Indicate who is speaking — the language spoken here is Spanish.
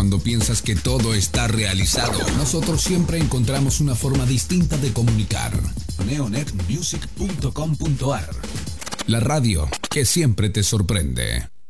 Speaker 1: Cuando piensas que todo está realizado, nosotros siempre encontramos una forma distinta de comunicar. neonetmusic.com.ar, la radio que siempre te sorprende.